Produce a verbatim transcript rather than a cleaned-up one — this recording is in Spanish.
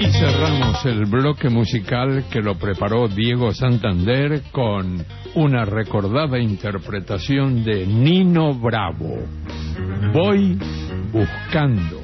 Y cerramos el bloque musical que lo preparó Diego Santander con una recordada interpretación de Nino Bravo. Voy buscando.